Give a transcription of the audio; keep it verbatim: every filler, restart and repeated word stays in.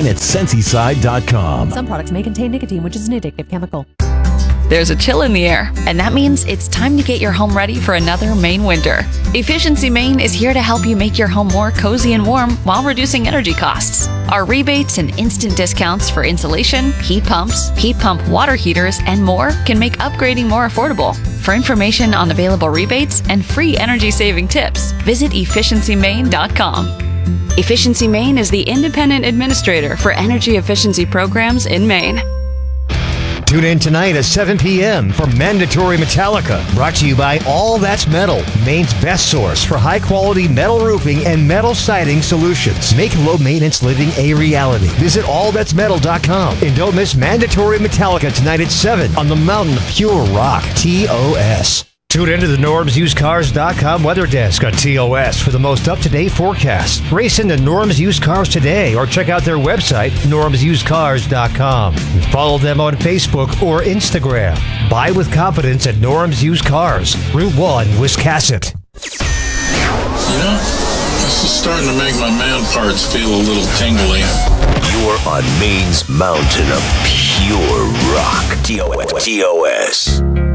online at Sensyside dot com. Some products may contain nicotine, which is an addictive chemical. There's a chill in the air, and that means it's time to get your home ready for another Maine winter. Efficiency Maine is here to help you make your home more cozy and warm while reducing energy costs. Our rebates and instant discounts for insulation, heat pumps, heat pump water heaters, and more can make upgrading more affordable. For information on available rebates and free energy-saving tips, visit efficiency maine dot com. Efficiency Maine is the independent administrator for energy efficiency programs in Maine. Tune in tonight at seven p.m. for Mandatory Metallica, brought to you by All That's Metal, Maine's best source for high-quality metal roofing and metal siding solutions. Make low-maintenance living a reality. Visit all that's metal dot com and don't miss Mandatory Metallica tonight at seven on the Mountain of Pure Rock, T O S. Tune into the Norms Used Cars dot com weather desk on T O S for the most up-to-date forecast. Race into Norms Used Cars today or check out their website, Norms Used Cars dot com. Follow them on Facebook or Instagram. Buy with confidence at Norms Used Cars, Route one, Wiscasset. You know, this is starting to make my man parts feel a little tingly. You're on Maine's mountain of pure rock. T O S. T O S.